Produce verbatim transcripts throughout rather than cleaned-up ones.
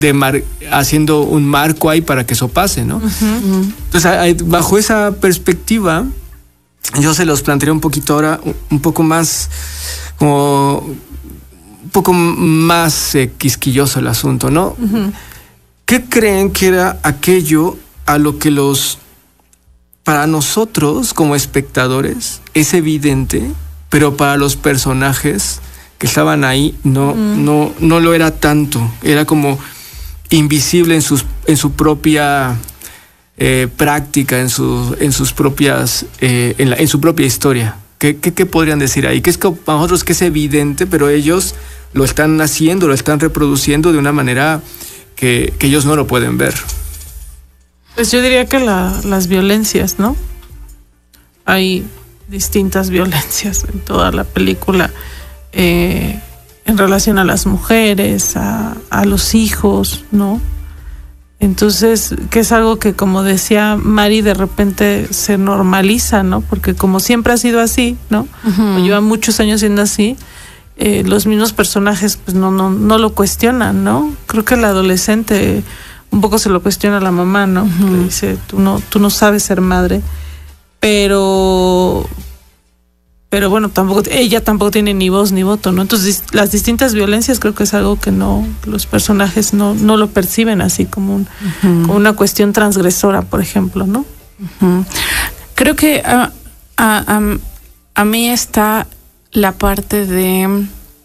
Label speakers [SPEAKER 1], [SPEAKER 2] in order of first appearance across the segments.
[SPEAKER 1] de mar, haciendo un marco ahí para que eso pase, ¿no? Uh-huh. Entonces, bajo esa perspectiva, yo se los plantearé un poquito ahora, un poco más, como, un poco más eh, quisquilloso el asunto, ¿no? Uh-huh. ¿Qué creen que era aquello a lo que los, para nosotros como espectadores, es evidente, pero para los personajes que estaban ahí no, uh-huh. no, no lo era tanto? Era como invisible en, sus, en su propia eh, práctica, en, su, en sus propias, eh, en, la, en su propia historia. ¿Qué, qué, qué podrían decir ahí? Que es que para nosotros que es evidente, pero ellos lo están haciendo, lo están reproduciendo de una manera que, que ellos no lo pueden ver.
[SPEAKER 2] Pues yo diría que la, las violencias, ¿no? Hay distintas violencias en toda la película. Eh, en relación a las mujeres, a, a los hijos, ¿no? Entonces, que es algo que, como decía Mari, de repente se normaliza, ¿no? Porque como siempre ha sido así, ¿no? Uh-huh. O lleva muchos años siendo así, eh, los mismos personajes pues no, no, no lo cuestionan, ¿no? Creo que el adolescente un poco se lo cuestiona a la mamá, ¿no? Uh-huh. Le dice, tú no, tú no sabes ser madre, pero... pero bueno, tampoco ella tampoco tiene ni voz ni voto, ¿no? Entonces las distintas violencias creo que es algo que no, los personajes no, no lo perciben así como, un, uh-huh. como una cuestión transgresora, por ejemplo, ¿no?
[SPEAKER 3] Uh-huh. Creo que uh, a, a, a mí está la parte de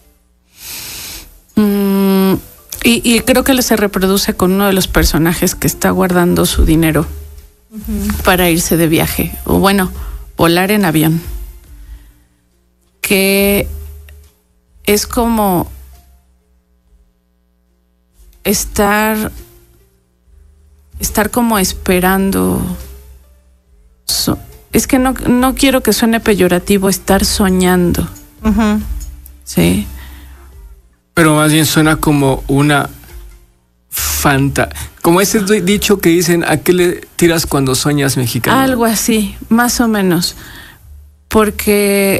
[SPEAKER 3] um, y, y creo que se reproduce con uno de los personajes que está guardando su dinero uh-huh. para irse de viaje, o bueno, volar en avión. Que es como estar estar como esperando. So, es que no, no quiero que suene peyorativo estar soñando. Uh-huh. Sí.
[SPEAKER 1] Pero más bien suena como una fanta, como ese dicho que dicen, ¿a qué le tiras cuando sueñas, mexicano?
[SPEAKER 3] Algo así, más o menos. Porque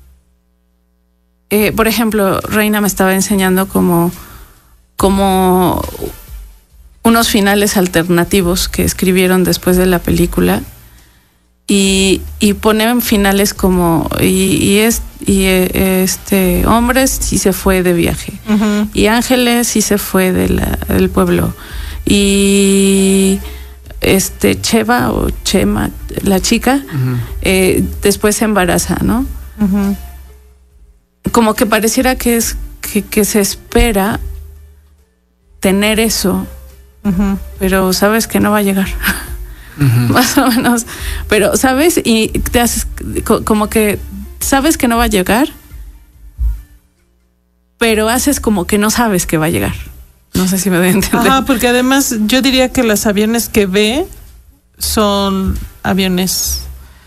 [SPEAKER 3] Eh, por ejemplo, Reina me estaba enseñando como, como unos finales alternativos que escribieron después de la película y, y ponen finales como y, y, es, y este Hombres sí se fue de viaje uh-huh. y Ángeles sí se fue de la, del pueblo y este Cheva o Chema, la chica, uh-huh. eh, después se embaraza, ¿no? Uh-huh. Como que pareciera que es que, que se espera tener eso, uh-huh. pero sabes que no va a llegar, uh-huh. más o menos. Pero sabes y te haces como que sabes que no va a llegar, pero haces como que no sabes que va a llegar. No sé si me doy a entender.
[SPEAKER 2] Ajá, porque además yo diría que los aviones que ve son aviones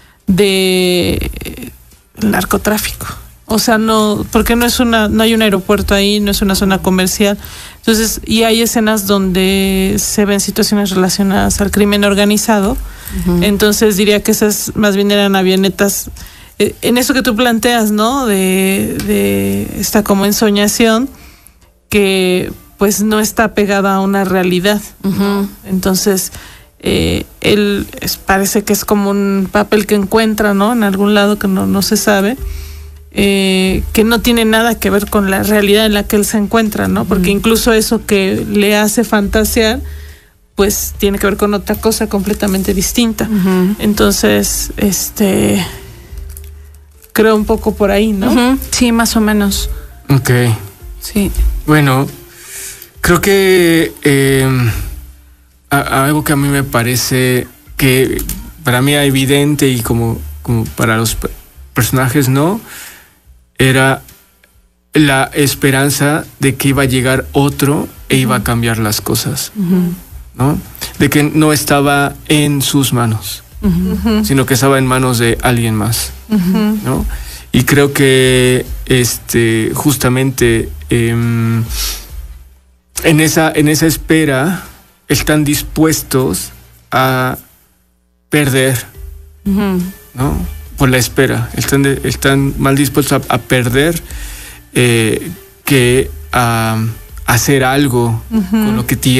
[SPEAKER 2] de narcotráfico. O sea, no, porque no es una, no hay un aeropuerto ahí, no es una zona comercial. Entonces, y hay escenas donde se ven situaciones relacionadas al crimen organizado. Uh-huh. Entonces diría que esas más bien eran avionetas, eh, en eso que tú planteas, ¿no? De, de esta como ensoñación que pues no está pegada a una realidad. Uh-huh. ¿No? Entonces, eh, él es, parece que es como un papel que encuentra, ¿no? En algún lado que no, no se sabe. Eh, que no tiene nada que ver con la realidad en la que él se encuentra, ¿no? Porque uh-huh. incluso eso que le hace fantasear, pues tiene que ver con otra cosa completamente distinta. Uh-huh. Entonces, este, creo un poco por ahí, ¿no?
[SPEAKER 3] Uh-huh. Sí, más o menos.
[SPEAKER 1] Ok.
[SPEAKER 3] Sí.
[SPEAKER 1] Bueno, creo que eh, a, algo que a mí me parece que para mí es evidente y como, como para los personajes no, era la esperanza de que iba a llegar otro e iba a cambiar las cosas, uh-huh. ¿no? De que no estaba en sus manos, uh-huh. sino que estaba en manos de alguien más, uh-huh. ¿no? Y creo que este justamente eh, en esa en esa espera están dispuestos a perder, uh-huh. ¿no? Por la espera, están, de, están más dispuestos a, a perder eh, que a, hacer algo uh-huh. con lo que tiene.